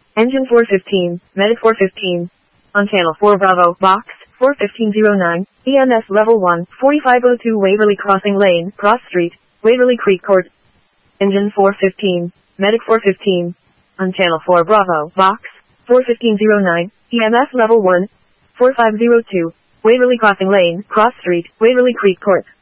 Engine 415, Medic 415. On channel 4 Bravo, box, 41509, EMS level 1, 4502 Waverly Crossing Lane, Cross Street, Waverly Creek Court. Engine 415, Medic 415. On channel 4 Bravo, box, 41509, EMS level 1, 4502, Waverly Crossing Lane, Cross Street, Waverly Creek Court.